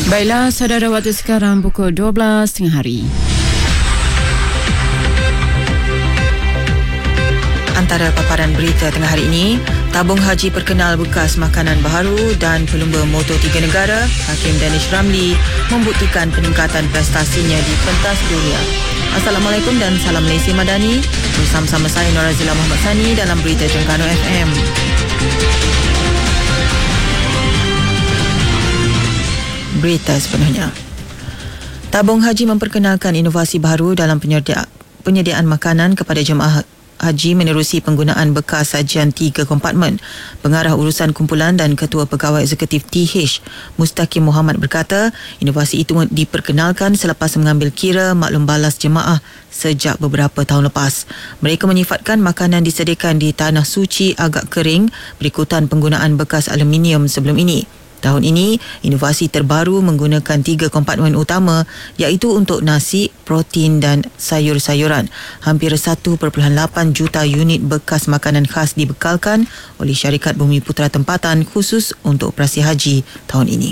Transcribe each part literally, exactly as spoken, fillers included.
Baiklah, saudara, waktu sekarang pukul dua belas tengah hari. Antara paparan berita tengah hari ini, tabung haji perkenal bekas makanan baharu dan pelumba motor tiga negara, Hakim Danish Ramli membuktikan peningkatan prestasinya di pentas dunia. Assalamualaikum dan salam Malaysia Madani. Bersama-sama saya Norazila Muhammad Sani dalam Berita Terengganu F M. Berita sepenuhnya. Tabung haji memperkenalkan inovasi baru dalam penyedia- penyediaan makanan kepada jemaah haji menerusi penggunaan bekas sajian tiga kompartmen. Pengarah urusan kumpulan dan Ketua Pegawai Eksekutif T H, Mustaqim Muhammad berkata, inovasi itu diperkenalkan selepas mengambil kira maklum balas jemaah sejak beberapa tahun lepas. Mereka menyifatkan makanan disediakan di tanah suci agak kering berikutan penggunaan bekas aluminium sebelum ini. Tahun ini, inovasi terbaru menggunakan tiga kompartmen utama iaitu untuk nasi, protein dan sayur-sayuran. Hampir satu perpuluhan lapan juta unit bekas makanan khas dibekalkan oleh syarikat Bumi Putera Tempatan khusus untuk operasi haji tahun ini.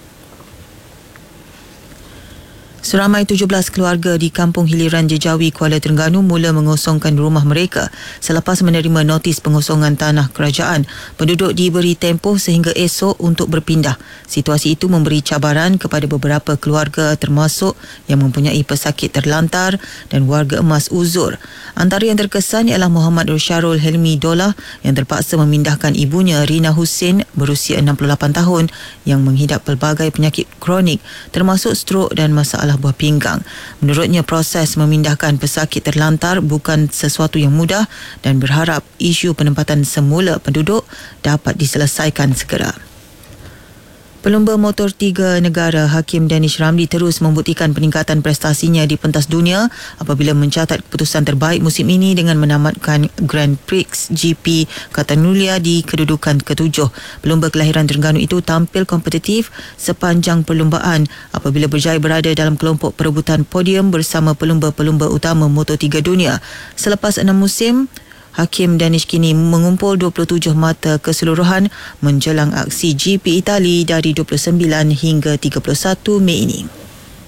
Seramai tujuh belas keluarga di Kampung Hiliran Jejawi, Kuala Terengganu mula mengosongkan rumah mereka selepas menerima notis pengosongan tanah kerajaan. Penduduk diberi tempoh sehingga esok untuk berpindah. Situasi itu memberi cabaran kepada beberapa keluarga termasuk yang mempunyai pesakit terlantar dan warga emas uzur. Antara yang terkesan ialah Muhammad Rosyarul Helmi Dolah yang terpaksa memindahkan ibunya Rina Hussein berusia enam puluh lapan tahun yang menghidap pelbagai penyakit kronik termasuk strok dan masalah buah pinggang. Menurutnya, proses memindahkan pesakit terlantar bukan sesuatu yang mudah dan berharap isu penempatan semula penduduk dapat diselesaikan segera. Pelumba motor tiga negara Hakim Danish Ramli terus membuktikan peningkatan prestasinya di pentas dunia apabila mencatat keputusan terbaik musim ini dengan menamatkan Grand Prix G P Catalunya di kedudukan ketujuh. Pelumba kelahiran Terengganu itu tampil kompetitif sepanjang perlumbaan apabila berjaya berada dalam kelompok perebutan podium bersama pelumba-pelumba utama Moto tiga dunia. Selepas enam musim, Hakim Danish kini mengumpul dua puluh tujuh mata keseluruhan menjelang aksi G P Itali dari dua puluh sembilan hingga tiga puluh satu Mei ini.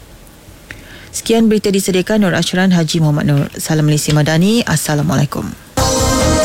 Sekian berita disediakan Nur Ashran Haji Muhammad Nur. Salam Malaysia Madani. Assalamualaikum.